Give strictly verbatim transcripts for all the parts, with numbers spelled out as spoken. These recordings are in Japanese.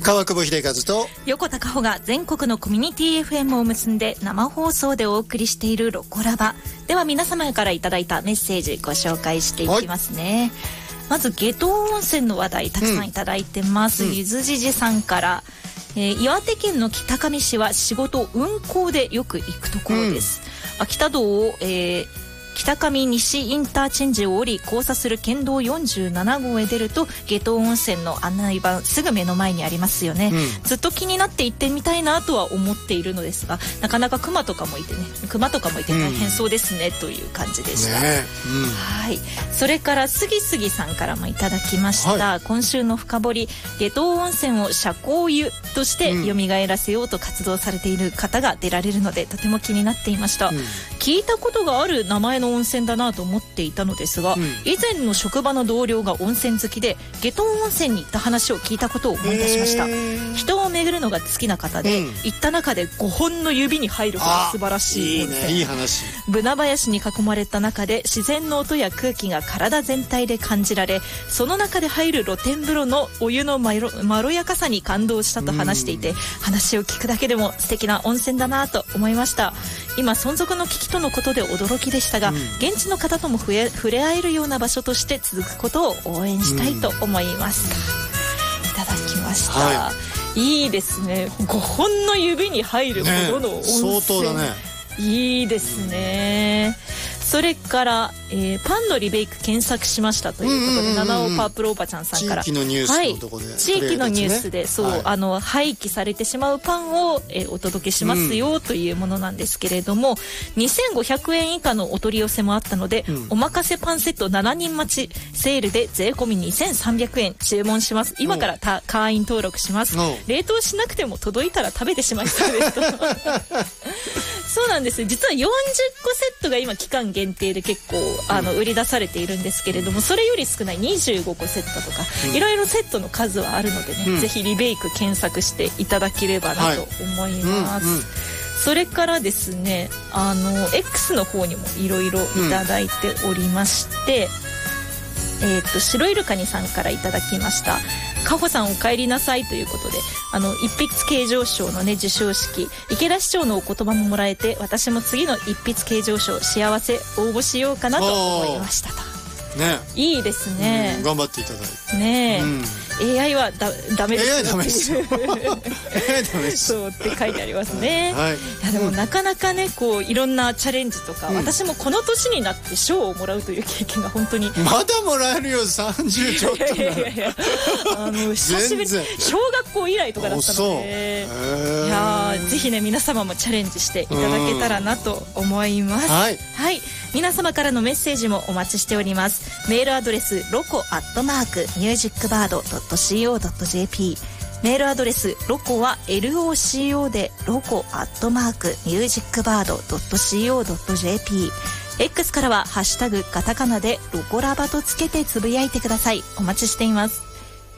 川久保秀和と横田加穂が全国のコミュニティ エフエム を結んで生放送でお送りしているロコラバでは、皆様からいただいたメッセージご紹介していきますね。まず夏油温泉の話題たくさんいただいてます、うん、ゆずじじさんから、えー、岩手県の北上市は仕事運行でよく行くところです、うん、秋田道を、えー北上西インターチェンジを降り交差する県道よんじゅうななごうへ出ると夏油温泉の案内板すぐ目の前にありますよね、うん、ずっと気になって行ってみたいなとは思っているのですが、なかなか熊とかもいてね熊とかもいて大変そうですね、うん、という感じでした、ねうん、はい。それからすぎすぎさんからもいただきました、はい、今週の深掘り、夏油温泉を社交湯として蘇らせようと活動されている方が出られるので、とても気になっていました、うん、聞いたことがある名前の温泉だなと思っていたのですが、うん、以前の職場の同僚が温泉好きで夏油温泉に行った話を聞いたことを思い出しました。人を巡るのが好きな方で、うん、行った中でごほんの指に入るほど素晴らしい温泉。いいね、いい話。ブナ林に囲まれた中で自然の音や空気が体全体で感じられ、その中で入る露天風呂のお湯のまろ、まろやかさに感動したと話していて、話を聞くだけでも素敵な温泉だなと思いました。今存続の危機とのことで驚きでしたが、うん、現地の方とも触れ、触れ合えるような場所として続くことを応援したいと思います、うん、いただきました、はい、いいですね。ごほんの指に入るほどの温泉、ね、相当だね。いいですね。それから、えー、パンのリベイク検索しましたということで、七尾パープルおばちゃんさんから地域のニュースのとこで、はい、 地域のニュースでそう、はい、あの廃棄されてしまうパンを、えー、お届けしますよ、うん、というものなんですけれども、にせんごひゃくえん以下のお取り寄せもあったので、うん、おまかせパンセットしちにん待ちセールで税込みにせんさんびゃくえん注文します。今からた会員登録します。冷凍しなくても届いたら食べてしまいそうですとそうなんです。実はよんじゅっこセットが今期間限定で結構あの売り出されているんですけれども、それより少ないにじゅうごこセットとか、うん、いろいろセットの数はあるのでね、うん、ぜひリベイク検索していただければなと思います、はいうんうん、それからですね、あの X の方にもいろいろいただいておりまして、うん、えー、と白イルカニさんからいただきました。かほさんお帰りなさいということで、あの一筆啓上賞のね授賞式、池田市長のお言葉ももらえて、私も次の一筆啓上賞幸せ応募しようかなと思いましたと。ね、いいですね、 うん、頑張っていただいてね、うん、エーアイ はだダメですエーアイ ダメですよエーアイ ダメですそうって書いてありますね、 はい、 いやでもなかなかねこういろんなチャレンジとか、うん、私もこの年になって賞をもらうという経験が本当にまだもらえるよさんじゅうちょっといやいやいやあの久しぶり小学校以来とかだったので、いやぜひね皆様もチャレンジしていただけたらなと思います、 はい、 はい、皆様からのメッセージもお待ちしております。メールアドレスロコアットマークミュージックバードドットシーオードットジェーピー、 メールアドレスロコは エルオーシーオー でロコアットマークミュージックバードドットシーオードットジェーピー、 X からはハッシュタグカタカナでロコラバとつけてつぶやいてください。お待ちしています。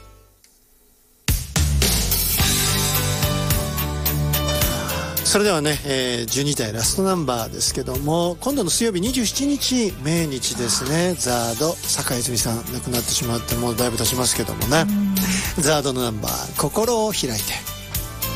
それではね、えー、じゅうにだいラストナンバーですけども、今度の水曜日にじゅうしちにち命日ですね。ザード坂井泉さん亡くなってしまってもうだいぶ経ちますけどもね、ザードのナンバー心を開いて。